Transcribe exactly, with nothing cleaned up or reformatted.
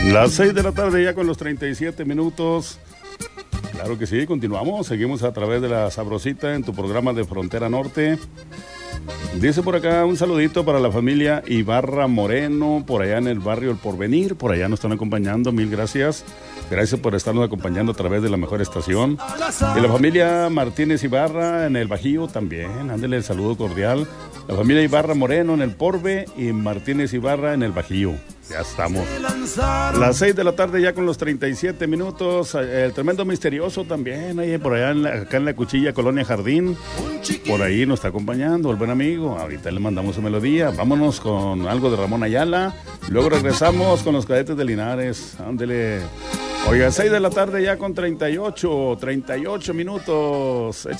Las seis de la tarde ya con los treinta y siete minutos. Claro que sí, continuamos, seguimos a través de la Sabrosita en tu programa de Frontera Norte. Dice por acá un saludito para la familia Ibarra Moreno, por allá en el barrio El Porvenir, por allá nos están acompañando, mil gracias. Gracias por estarnos acompañando a través de la mejor estación. Y la familia Martínez Ibarra en el Bajío también, ándele el saludo cordial. La familia Ibarra Moreno en el Porve y Martínez Ibarra en el Bajío. Ya estamos. Las seis de la tarde ya con los treinta y siete minutos. El tremendo misterioso también, ahí por allá en la, acá en la Cuchilla, Colonia Jardín. Por ahí nos está acompañando el buen amigo. Ahorita le mandamos su melodía. Vámonos con algo de Ramón Ayala. Luego regresamos con los Cadetes de Linares. Ándele. Oiga, seis de la tarde ya con treinta y ocho, treinta y ocho minutos.